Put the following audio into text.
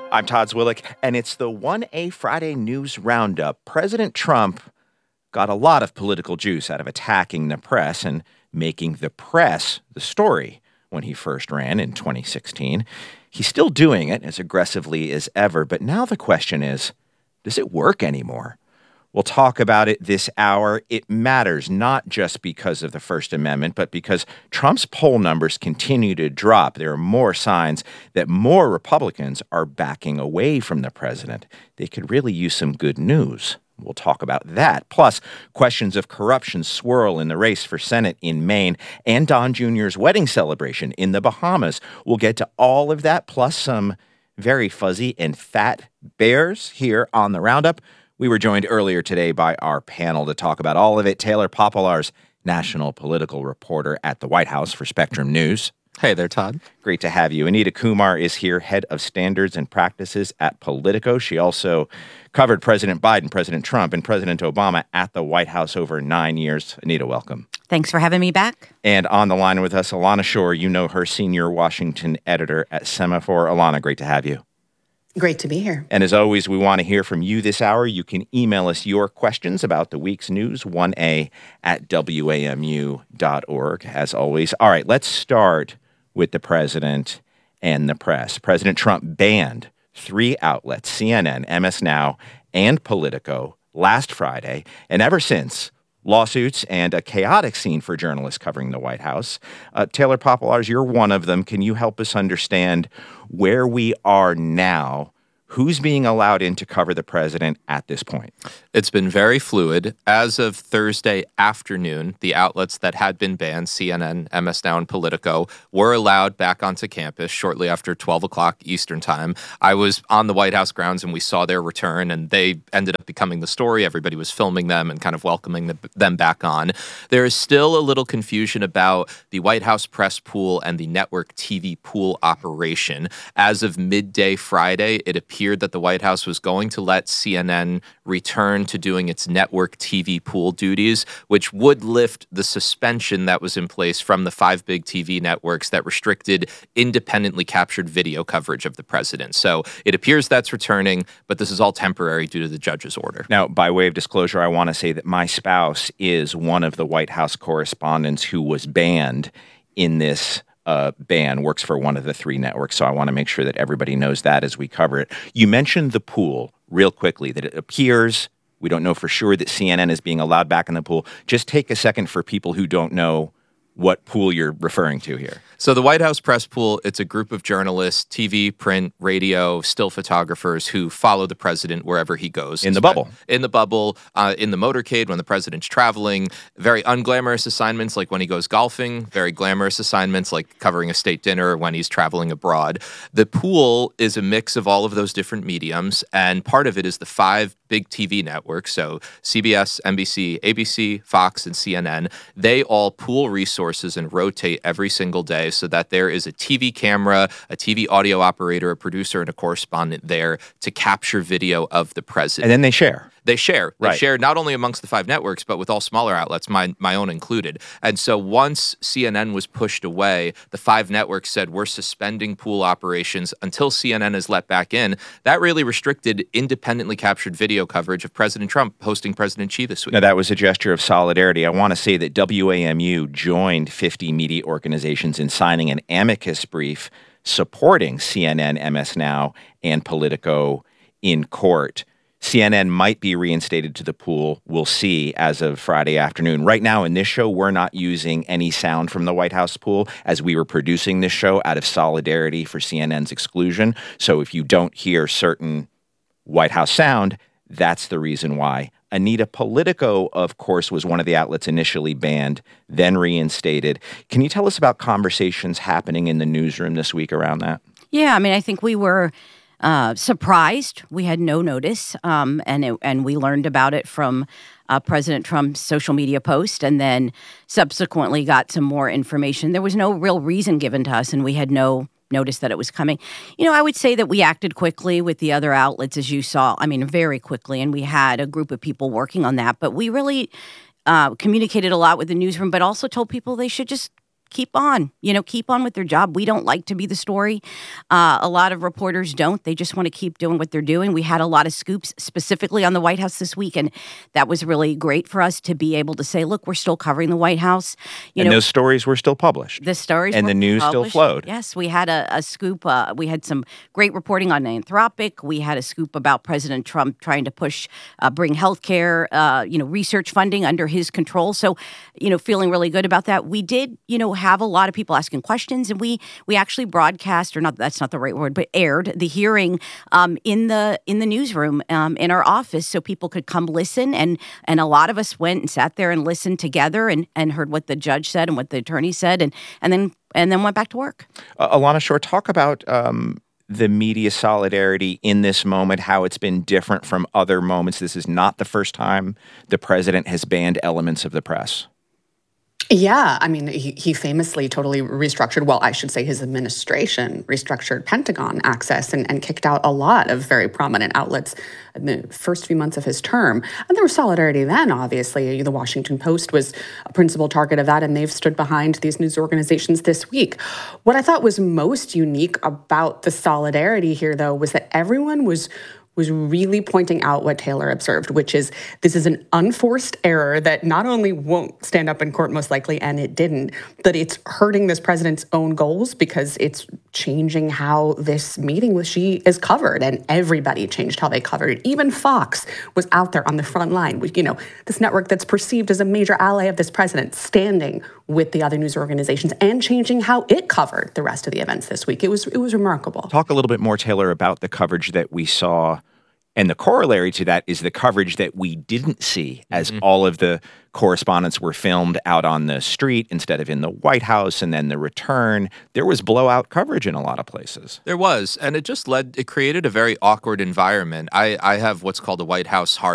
I'm Todd Zwillick, and it's the 1A Friday News Roundup. President Trump got a lot of political juice out of attacking the press and making the press the story when he first ran in 2016. He's still doing it as aggressively as ever, but now the question is, does it work anymore? We'll talk about it this hour. It matters not just because of the First Amendment, but because Trump's poll numbers continue to drop. There are more signs that more Republicans are backing away from the president. They could really use some good news. We'll talk about that. Plus, questions of corruption swirl in the race for Senate in Maine and Don Jr.'s wedding celebration in the Bahamas. We'll get to all of that, plus some very fuzzy and fat bears here on the Roundup. We were joined earlier today by our panel to talk about all of it. Taylor Poplar's national political reporter at the White House for Spectrum News. Hey there, Todd. Great to have you. Anita Kumar is here, head of standards and practices at Politico. She also covered President Biden, President Trump, and President Obama at the White House over 9 years. Anita, welcome. Thanks for having me back. And on the line with us, Alana Shore. You know her, senior Washington editor at Semaphore. Alana, great to have you. Great to be here. And as always, we want to hear from you this hour. You can email us your questions about the week's news, 1a@wamu.org, as always. All right, let's start with the president and the press. President Trump banned 3 outlets, CNN, MS Now, and Politico, last Friday. And ever since, lawsuits and a chaotic scene for journalists covering the White House. Taylor Poplar, you're one of them. Can you help us understand where we are now? Who's being allowed in to cover the president at this point? It's been very fluid. As of Thursday afternoon, the outlets that had been banned, CNN, MS Now, and Politico, were allowed back onto campus shortly after 12 o'clock Eastern time. I was on the White House grounds and we saw their return, and they ended up becoming the story. Everybody was filming them and kind of welcoming them back on. There is still a little confusion about the White House press pool and the network TV pool operation. As of midday Friday, it appeared that the White House was going to let CNN return to doing its network TV pool duties, which would lift the suspension that was in place from the 5 big TV networks that restricted independently captured video coverage of the president. So it appears that's returning, but this is all temporary due to the judge's order. Now, by way of disclosure, I want to say that my spouse is one of the White House correspondents who was banned in this ban, works for one of the 3 networks, so I want to make sure that everybody knows that as we cover it. You mentioned the pool real quickly, that it appears, we don't know for sure, that CNN is being allowed back in the pool. Just take a second for people who don't know what pool you're referring to here. So the White House press pool, it's a group of journalists, TV, print, radio, still photographers who follow the president wherever he goes. In the bubble, in the motorcade when the president's traveling. Very unglamorous assignments like when he goes golfing. Very glamorous assignments like covering a state dinner when he's traveling abroad. The pool is a mix of all of those different mediums, and part of it is the 5 big TV networks. So CBS, NBC, ABC, Fox, and CNN. They all pool resources and rotate every single day so that there is a TV camera, a TV audio operator, a producer, and a correspondent there to capture video of the president. And then they share. They share. They Right. share not only amongst the 5 networks, but with all smaller outlets, my own included. And so once CNN was pushed away, the 5 networks said, we're suspending pool operations until CNN is let back in. That really restricted independently captured video coverage of President Trump hosting President Xi this week. Now, that was a gesture of solidarity. I want to say that WAMU joined 50 media organizations in signing an amicus brief supporting CNN, MS Now, and Politico in court. CNN might be reinstated to the pool. We'll see as of Friday afternoon. Right now in this show, we're not using any sound from the White House pool as we were producing this show out of solidarity for CNN's exclusion. So if you don't hear certain White House sound, that's the reason why. Anita, Politico, of course, was one of the outlets initially banned, then reinstated. Can you tell us about conversations happening in the newsroom this week around that? Yeah, I mean, I think we were surprised. We had no notice, and we learned about it from President Trump's social media post, and then subsequently got some more information. There was no real reason given to us, and we had no notice that it was coming. You know, I would say that we acted quickly with the other outlets, as you saw. I mean, very quickly, and we had a group of people working on that. But we really communicated a lot with the newsroom, but also told people they should just keep on, keep on with their job. We don't like to be the story. A lot of reporters don't. They just want to keep doing what they're doing. We had a lot of scoops specifically on the White House this week, and that was really great for us to be able to say, look, we're still covering the White House. And those stories were still published. The stories and were the news published. still flowed. Yes, we had a scoop. We had some great reporting on Anthropic. We had a scoop about President Trump trying to bring healthcare, research funding under his control. So, feeling really good about that. We did, have a lot of people asking questions, and we actually broadcast, or not, that's not the right word, but aired the hearing in the newsroom in our office, so people could come listen. And a lot of us went and sat there and listened together and heard what the judge said and what the attorney said, and then went back to work. Alana Shore, talk about the media solidarity in this moment, how it's been different from other moments. This is not the first time the president has banned elements of the press. Yeah, I mean, he famously totally restructured, well, I should say his administration restructured Pentagon access and kicked out a lot of very prominent outlets in the first few months of his term. And there was solidarity then, obviously. The Washington Post was a principal target of that, and they've stood behind these news organizations this week. What I thought was most unique about the solidarity here, though, was that everyone was really pointing out what Taylor observed, which is this is an unforced error that not only won't stand up in court most likely, and it didn't, but it's hurting this president's own goals because it's changing how this meeting with Xi is covered, and everybody changed how they covered it. Even Fox was out there on the front line, with, this network that's perceived as a major ally of this president, standing with the other news organizations and changing how it covered the rest of the events this week. It was remarkable. Talk a little bit more, Taylor, about the coverage that we saw. And the corollary to that is the coverage that we didn't see, as all of the correspondents were filmed out on the street instead of in the White House, and then the return. There was blowout coverage in a lot of places. There was, and it created a very awkward environment. I have what's called a White House